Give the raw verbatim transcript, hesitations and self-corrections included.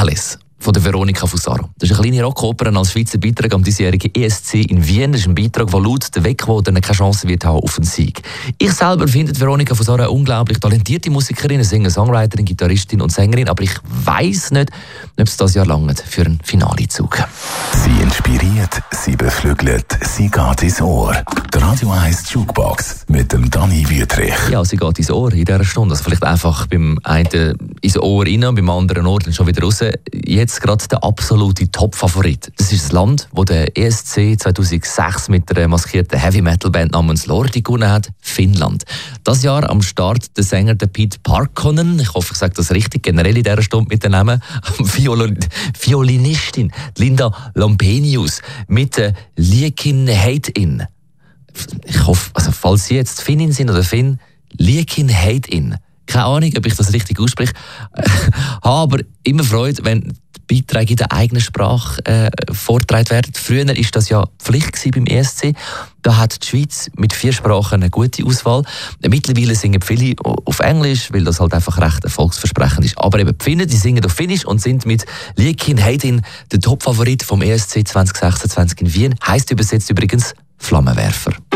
Alice von der Veronika Fusaro. Das ist eine kleine Rockoper als Schweizer Beitrag am diesjährigen E S C in Wien. Das ist ein Beitrag, der laut der Wegquote keine Chance wird haben auf einen Sieg. Ich selber finde Veronika Fusaro eine unglaublich talentierte Musikerin, Singer, Songwriterin, Gitarristin und Sängerin, aber ich weiss nicht, ob es das Jahr langt für einen Finalezug. Sie inspiriert, sie beflügelt, sie geht ins Ohr. Die Radio eins Jukebox mit dem Dani Wüthrich. Ja, sie geht ins Ohr in dieser Stunde. Also vielleicht einfach beim einen ins Ohr rein und beim anderen Ort schon wieder raus. Jetzt gerade der absolute Top-Favorit. Das ist das Land, das der E S C zweitausendsechs mit der maskierten Heavy-Metal-Band namens Lordi gewonnen hat, Finnland. Das Jahr am Start der Sänger der Pete Parkkonen, ich hoffe, ich sage das richtig, generell in dieser Stunde mit dem Namen, Viol- Violinistin Linda Lampenius mit der Liekin Hate-In. Ich hoffe, also falls Sie jetzt Finnin sind oder Finn, Liekin Hate-In. Keine Ahnung, ob ich das richtig ausspreche. Habe aber immer Freude, wenn die Beiträge in der eigenen Sprache äh, vorgetragen werden. Früher war das ja Pflicht beim E S C. Da hat die Schweiz mit vier Sprachen eine gute Auswahl. Mittlerweile singen viele auf Englisch, weil das halt einfach recht erfolgsversprechend ist. Aber eben die Finnen, die singen auf Finnisch und sind mit Liekin Hate-In der Top-Favorit vom E S C zwanzig sechsundzwanzig in Wien. Heisst übersetzt übrigens Flammenwerfer.